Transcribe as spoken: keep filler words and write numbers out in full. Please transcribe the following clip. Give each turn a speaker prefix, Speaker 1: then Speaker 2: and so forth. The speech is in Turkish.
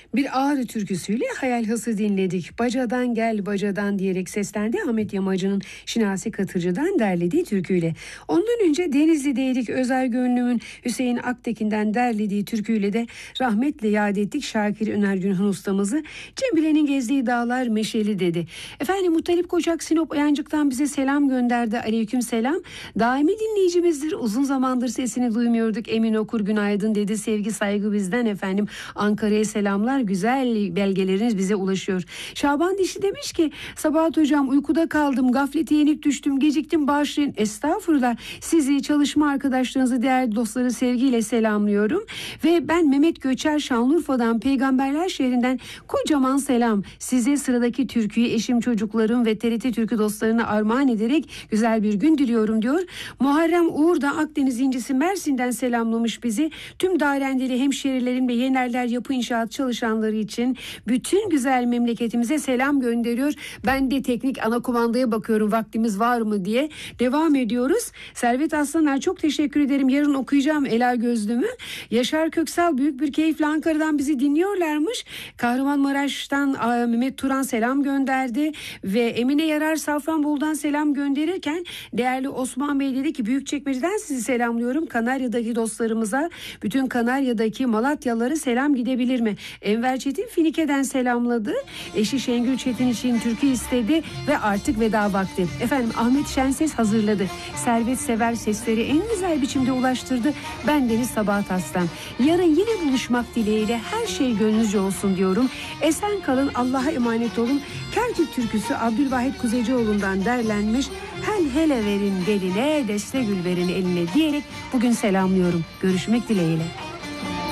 Speaker 1: Bir Ağrı türküsüyle Hayal Hası dinledik. Bacadan gel bacadan diyerek seslendi Ahmet Yamacı'nın Şinasi Katırcı'dan derlediği türküyle. Ondan önce Denizli'deydik Özer Gönlüm'ün Hüseyin Aktekin'den derlediği türküyle de rahmetle yad ettik Şakir Öner Günhan ustamızı. Cembile'nin gezdiği dağlar meşeli dedi. Efendim Muttalip Koçak Sinop Ayancık'tan bize selam gönderdi. Aleyküm selam. Daimi dinleyicimizdir. Uzun zamandır sesini duymuyorduk. Emin Okur günaydın dedi. Sevgi saygı bizden efendim. Ankara'ya selamlar. Güzel belgeleriniz bize ulaşıyor. Şaban Dişi demiş ki Sabahat hocam uykuda kaldım, gaflete yenik düştüm, geciktim bağışlayın. Estağfurullah, sizi, çalışma arkadaşlarınızı, değerli dostları sevgiyle selamlıyorum. Ve ben Mehmet Göçer Şanlıurfa'dan, Peygamberler şehrinden kocaman selam. Size sıradaki türküyü eşim, çocuklarım ve T R T Türkü dostlarına armağan ederek güzel bir gün diliyorum diyor. Muharrem Uğur da Akdeniz incisi Mersin'den selamlamış bizi. Tüm Darendeli hemşerilerim ve Yenerler Yapı İnşaat çalışanları için bütün güzel memleketimize selam gönderiyor. Ben de teknik ana kumandaya bakıyorum vaktimiz var mı diye. Devam ediyoruz. Servet Aslaner çok teşekkür ederim. Yarın okuyacağım Ela Gözlüm'ü. Yaşar Köksal büyük bir keyifle Ankara'dan bizi dinliyorlarmış. Kahramanmaraş'tan Mehmet Turan selam gönderdi ve Emine Yarar Safranbolu'dan selam gönderirken değerli Osman Bey dedi ki Büyükçekmece'den sizi selamlıyorum. Kanarya'daki dostlarımıza, bütün Kanarya'daki Malatyalılara selam gidebilir mi? Enver Çetin Finike'den selamladı. Eşi Şengül Çetin için türkü istedi ve artık veda vakti. Efendim Ahmet Şenses hazırladı. Servet Sever sesleri en güzel biçimde ulaştırdı. Ben Deniz Sabahat Aslan. Yarın yine buluşmak dileğiyle her şey gönlünüzce olsun diyorum. Esen kalın, Allah'a emanet olun. Kerkük türküsü Abdülvahit Kuzeycioğlu'ndan derlenmiş. Hel hele verin geline, deste gül verin eline diyerek bugün selamlıyorum. Görüşmek dileğiyle.